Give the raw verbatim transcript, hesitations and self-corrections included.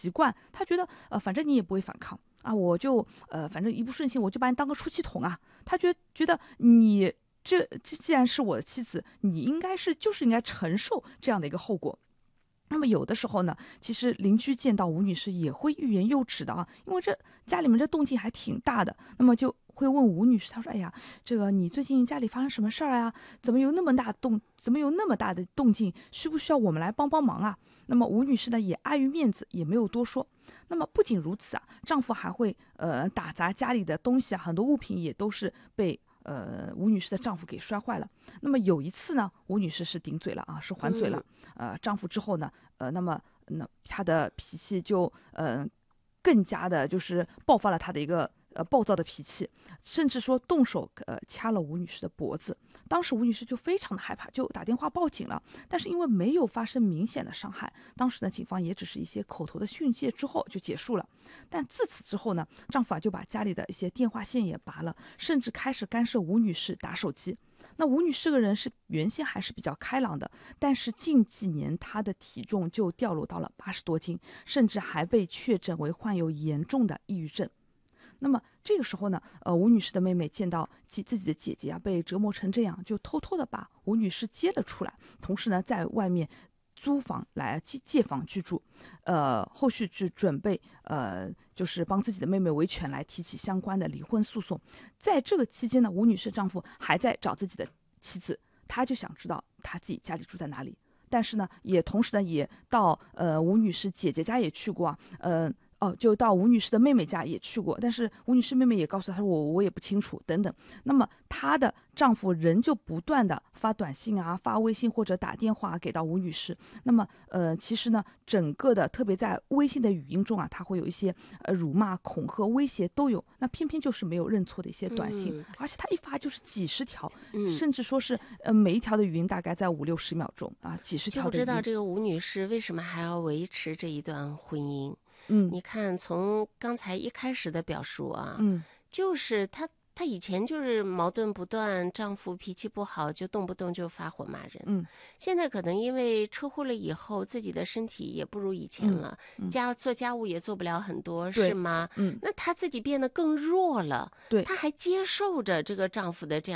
习惯，她觉得呃，反正你也不会反抗啊，我就呃，反正一不顺心我就把你当个出气筒啊。她觉觉得你这这既然是我的妻子，你应该是就是应该承受这样的一个后果。那么有的时候呢，其实邻居见到吴女士也会欲言又止的啊，因为这家里面这动静还挺大的，那么就会问吴女士，她说：“哎呀，这个你最近家里发生什么事儿啊？怎么有那么大动，怎么有那么大的动静？需不需要我们来帮帮忙啊？”那么吴女士呢也碍于面子，也没有多说。那么不仅如此啊，丈夫还会呃打砸家里的东西啊，很多物品也都是被。呃，吴女士的丈夫给摔坏了。那么有一次呢，吴女士是顶嘴了啊，是还嘴了。呃，丈夫之后呢，呃，那么那她的脾气就呃更加的，就是爆发了她的一个呃暴躁的脾气，甚至说动手呃掐了吴女士的脖子。当时吴女士就非常的害怕，就打电话报警了。但是因为没有发生明显的伤害，当时呢警方也只是一些口头的训诫之后就结束了。但自此之后呢，丈夫啊就把家里的一些电话线也拔了，甚至开始干涉吴女士打手机。那吴女士这个人是原先还是比较开朗的，但是近几年她的体重就掉落到了八十多斤，甚至还被确诊为患有严重的抑郁症。那么这个时候呢，呃，吴女士的妹妹见到自己的姐姐啊被折磨成这样，就偷偷的把吴女士接了出来，同时呢，在外面租房来借借房居住，呃，后续去准备呃，就是帮自己的妹妹维权来提起相关的离婚诉讼。在这个期间呢，吴女士丈夫还在找自己的妻子，他就想知道他自己家里住在哪里。但是呢，也同时呢，也到呃吴女士姐姐家也去过啊，呃哦，就到吴女士的妹妹家也去过，但是吴女士妹妹也告诉她说我我也不清楚等等。那么她的丈夫仍旧不断的发短信啊、发微信或者打电话给到吴女士。那么呃，其实呢，整个的特别在微信的语音中啊，他会有一些呃辱骂、恐吓、威胁都有。那偏偏就是没有认错的一些短信， 嗯、 而且他一发就是几十条， 嗯、 甚至说是呃每一条的语音大概在五六十秒钟啊，几十条的语音。 就不知道这个吴女士为什么还要维持这一段婚姻。 嗯， 你看从刚才一开始的表述啊， 嗯， 就是她她以前就是矛盾不断，丈夫脾气不好，就动不动就发火骂人。 嗯， 现在可能因为车祸了以后，自己的身体也不如以前了， 嗯嗯、 家做家务也做不了很多， 是吗？ 嗯， 那她自己变得更弱了， 对， 她还接受着这个丈夫的这样。